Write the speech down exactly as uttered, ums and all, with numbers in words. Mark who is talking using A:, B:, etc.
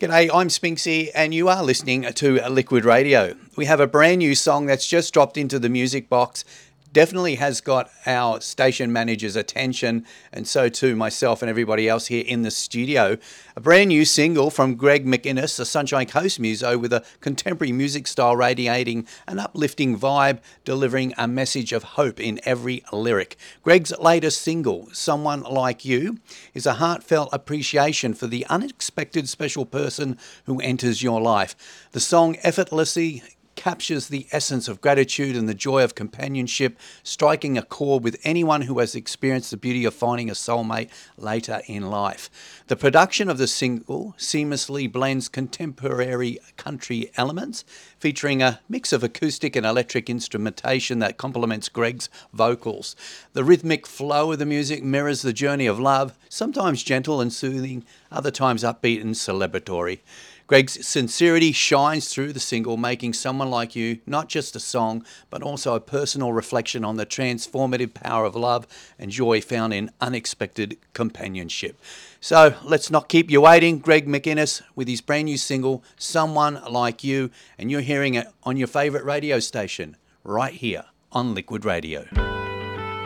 A: G'day, I'm Spinksy and you are listening to Liquid Radio. We have a brand new song that's just dropped into the music box. Definitely has got our station manager's attention, and so too myself and everybody else here in the studio. A brand new single from Greg McInnes, the Sunshine Coast muso, with a contemporary music style radiating an uplifting vibe, delivering a message of hope in every lyric. Greg's latest single, Someone Like You, is a heartfelt appreciation for the unexpected special person who enters your life. The song effortlessly captures the essence of gratitude and the joy of companionship, striking a chord with anyone who has experienced the beauty of finding a soulmate later in life. The production of the single seamlessly blends contemporary country elements, featuring a mix of acoustic and electric instrumentation that complements Greg's vocals. The rhythmic flow of the music mirrors the journey of love, sometimes gentle and soothing, other times upbeat and celebratory. Greg's sincerity shines through the single, making Someone Like You not just a song, but also a personal reflection on the transformative power of love and joy found in unexpected companionship. So let's not keep you waiting. Greg McInnes with his brand new single, Someone Like You, and you're hearing it on your favourite radio station, right here on Liquid Radio.